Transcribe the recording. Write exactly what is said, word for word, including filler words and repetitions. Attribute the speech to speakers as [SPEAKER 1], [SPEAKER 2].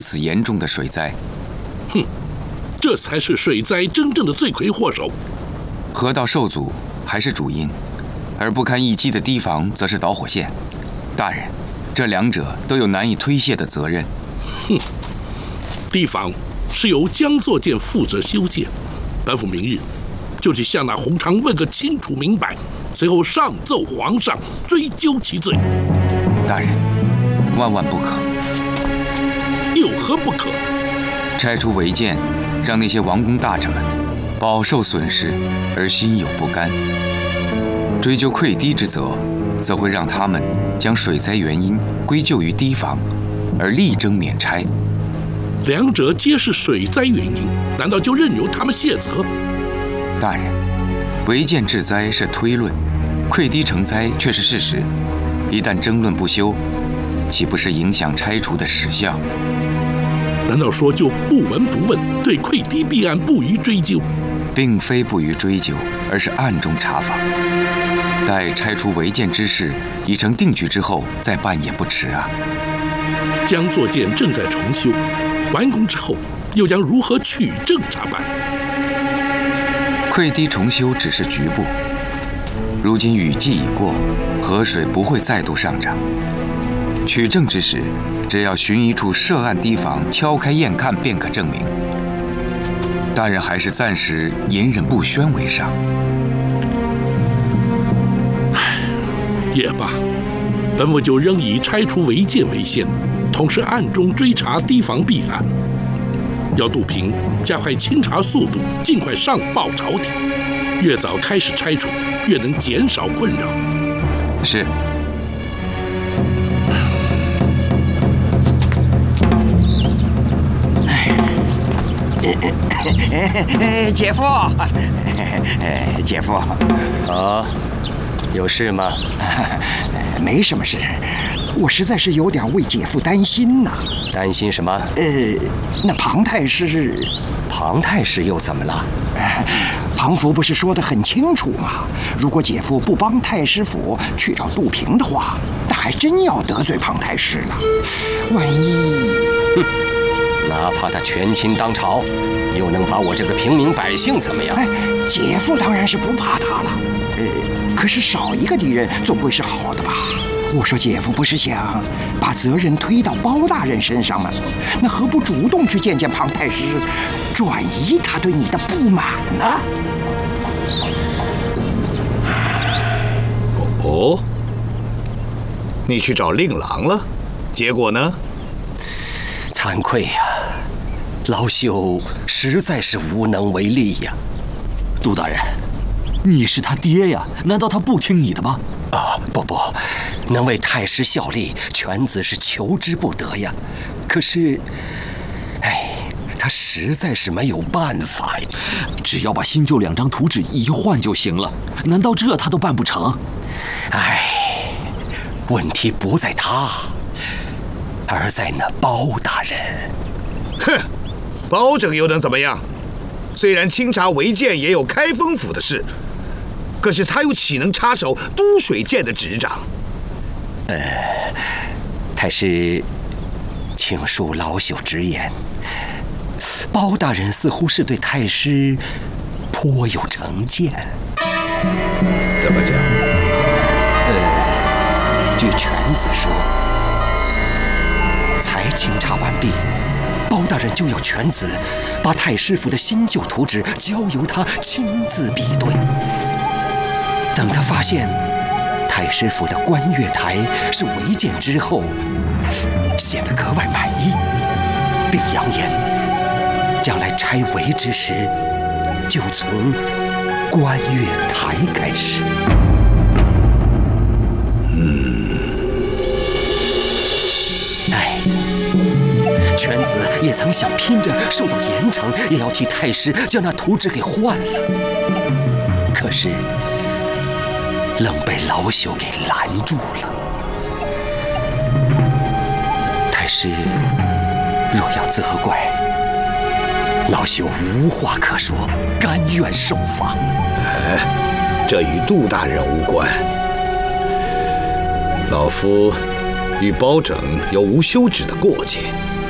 [SPEAKER 1] 此严重的水灾。
[SPEAKER 2] 哼，这才是水灾真正的罪魁祸首。
[SPEAKER 1] 河道受阻还是主因，而不堪一击的堤防则是导火线。大人，这两者都有难以推卸的责任。
[SPEAKER 2] 哼，堤防是由江作建负责修建，本府明日就去向那洪常问个清楚明白，随后上奏皇上追究其罪。
[SPEAKER 1] 大人，万万不可！
[SPEAKER 2] 有何不可？
[SPEAKER 1] 拆除违建，让那些王公大臣们饱受损失而心有不甘；追究溃堤之责，则会让他们将水灾原因归咎于堤防，而力争免拆。
[SPEAKER 2] 两者皆是水灾原因，难道就任由他们卸责？
[SPEAKER 1] 大人，违建致灾是推论，溃堤成灾却是事实。一旦争论不休，岂不是影响拆除的时效？
[SPEAKER 2] 难道说就不闻不问，对溃堤弊案不予追究？
[SPEAKER 1] 并非不予追究，而是暗中查访。待拆除违建之事已成定局之后，再办也不迟啊。
[SPEAKER 2] 江作建正在重修，完工之后又将如何取证查办？
[SPEAKER 1] 溃堤重修只是局部，如今雨季已过，河水不会再度上涨。取证之时，只要寻一处涉案堤防敲开验看，便可证明。大人还是暂时隐忍不宣为上。
[SPEAKER 2] 也罢，本府就仍以拆除违建为先，同时暗中追查堤防弊案。要杜平加快清查速度，尽快上报朝廷。越早开始拆除，越能减少困扰。
[SPEAKER 1] 是。
[SPEAKER 3] 姐夫，姐夫，
[SPEAKER 4] 啊，有事吗？
[SPEAKER 3] 没什么事，我实在是有点为姐夫担心呐。
[SPEAKER 4] 担心什么？
[SPEAKER 3] 呃，那庞太师，
[SPEAKER 4] 庞太师又怎么了？
[SPEAKER 3] 庞福不是说得很清楚吗？如果姐夫不帮太师府去找杜平的话，那还真要得罪庞太师了。万一……
[SPEAKER 4] 哼，哪怕他权倾当朝，又能把我这个平民百姓怎么样？
[SPEAKER 3] 哎，姐夫当然是不怕他了。呃，可是少一个敌人总归是好的吧？我说姐夫不是想把责任推到包大人身上吗？那何不主动去见见庞太师，转移他对你的不满呢？
[SPEAKER 5] 哦，你去找令郎了，结果呢？
[SPEAKER 4] 惭愧呀，老朽实在是无能为力呀。
[SPEAKER 6] 杜大人，你是他爹呀，难道他不听你的吗？
[SPEAKER 4] 啊，不不，能为太师效力，犬子是求之不得呀。可是，哎，他实在是没有办法呀。
[SPEAKER 6] 只要把新旧两张图纸一换就行了，难道这他都办不成？
[SPEAKER 4] 哎，问题不在他，而在那包大人。
[SPEAKER 5] 哼，包拯又能怎么样？虽然清查违建也有开封府的事，可是他又岂能插手都水建的执掌？
[SPEAKER 4] 呃，太师，请恕老朽直言，包大人似乎是对太师颇有成见。
[SPEAKER 5] 怎么讲？
[SPEAKER 4] 呃，据犬子说，才清查完毕，包大人就要犬子把太师府的新旧图纸交由他亲自比对。等他发现太师府的观月台是违建之后，显得格外满意，并扬言将来拆违之时就从观月台开始。
[SPEAKER 5] 嗯，
[SPEAKER 4] 哎，犬子也曾想拼着受到严惩，也要替太师将那图纸给换了，可是愣被老朽给拦住了。太师若要责怪，老朽无话可说，甘愿受罚。
[SPEAKER 5] 哎，这与杜大人无关。老夫与包拯有无休止的过节，